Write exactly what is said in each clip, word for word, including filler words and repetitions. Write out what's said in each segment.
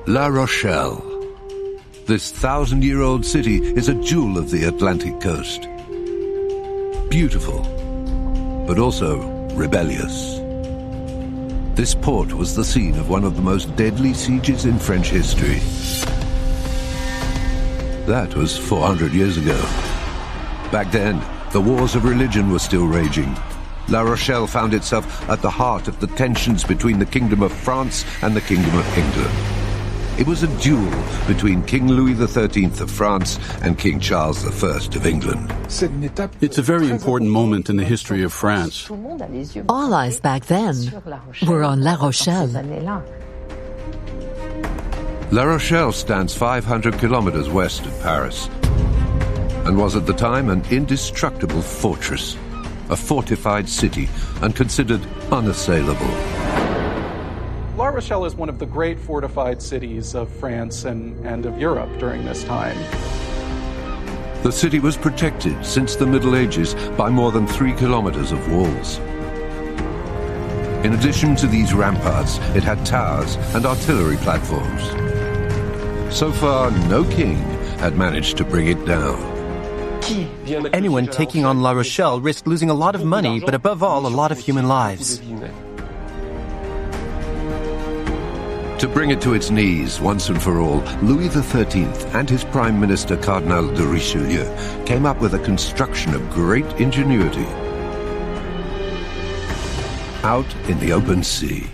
La Rochelle. This thousand-year-old city is a jewel of the Atlantic coast. Beautiful, but also rebellious. This port was the scene of one of the most deadly sieges in French history. That was four hundred years ago. Back then, the wars of religion were still raging. La Rochelle found itself at the heart of the tensions between the Kingdom of France and the Kingdom of England. It was a duel between King Louis the thirteenth of France and King Charles the First of England. It's a very important moment in the history of France. All eyes back then were on La Rochelle. La Rochelle stands five hundred kilometers west of Paris and was at the time an indestructible fortress, a fortified city and considered unassailable. La Rochelle is one of the great fortified cities of France and, and of Europe during this time. The city was protected since the Middle Ages by more than three kilometers of walls. In addition to these ramparts, it had towers and artillery platforms. So far, no king had managed to bring it down. Anyone taking on La Rochelle risked losing a lot of money, but above all, a lot of human lives. To bring it to its knees once and for all, Louis the thirteenth and his Prime Minister Cardinal de Richelieu came up with a construction of great ingenuity. Out in the open sea.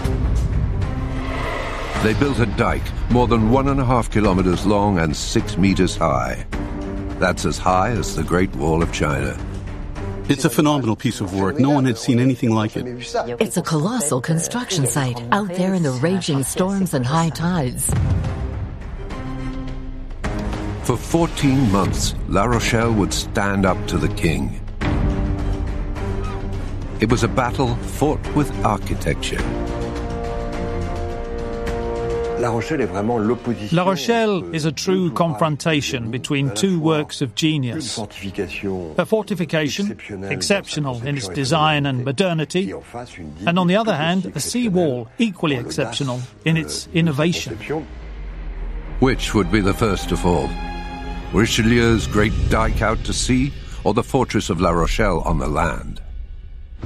They built a dike more than one and a half kilometers long and six meters high. That's as high as the Great Wall of China. It's a phenomenal piece of work. No one had seen anything like it. It's a colossal construction site out there in the raging storms and high tides. For fourteen months, La Rochelle would stand up to the king. It was a battle fought with architecture. La Rochelle is a true confrontation between two works of genius. A fortification, exceptional in its design and modernity, and on the other hand, a sea wall, equally exceptional in its innovation. Which would be the first to fall? Richelieu's great dike out to sea, or the fortress of La Rochelle on the land?